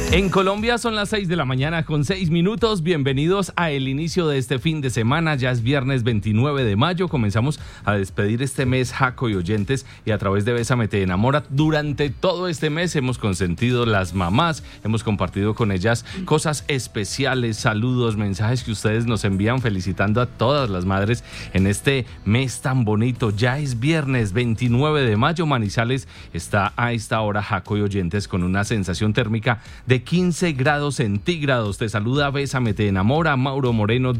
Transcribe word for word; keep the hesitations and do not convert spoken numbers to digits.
En Colombia son las seis de la mañana con seis minutos. Bienvenidos a el inicio de este fin de semana. Ya es viernes veintinueve de mayo. Comenzamos a despedir este mes, Jaco y oyentes, y a través de Bésame Te Enamora. Durante todo este mes hemos consentido las mamás, hemos compartido con ellas cosas especiales, saludos, mensajes que ustedes nos envían felicitando a todas las madres en este mes tan bonito. Ya es viernes veintinueve de mayo. Manizales está a esta hora, Jaco y oyentes, con una sensación térmica de quince grados centígrados. Te saluda Bésame Te Enamora, Mauro Moreno.